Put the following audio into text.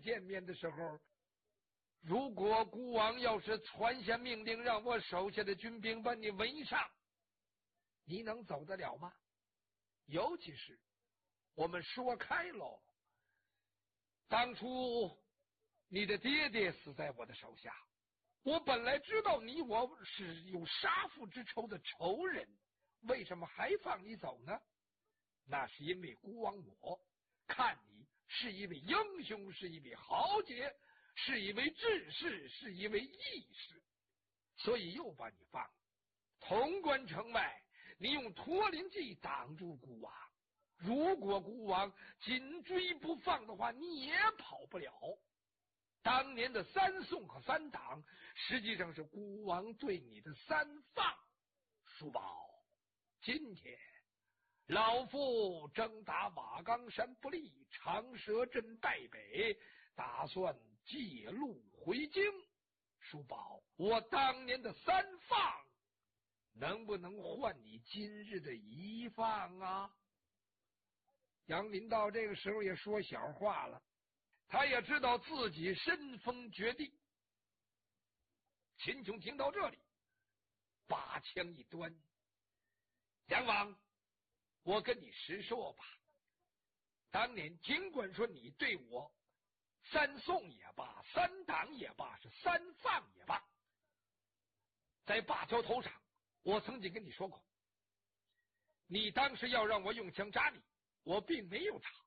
见面的时候，如果孤王要是传下命令，让我手下的军兵把你围上，你能走得了吗？尤其是我们说开喽，当初你的爹爹死在我的手下，我本来知道你我是有杀父之仇的仇人，为什么还放你走呢？那是因为孤王我看你是一位英雄，是一位豪杰，是一位志士，是一位义士，所以又把你放了。潼关城外，你用驼铃计挡住孤王，如果孤王紧追不放的话，你也跑不了。当年的三宋和三党，实际上是孤王对你的三放。叔宝，今天老夫征打瓦岗山不利，长蛇阵败北，打算借路回京。叔宝，我当年的三放能不能换你今日的一放啊？杨林到这个时候也说小话了，他也知道自己身逢绝地。秦琼听到这里，把枪一端，杨王，我跟你实说吧，当年尽管说你对我三宋也罢，三党也罢，是三放也罢，在灞桥头上我曾经跟你说过，你当时要让我用枪扎你，我并没有扎，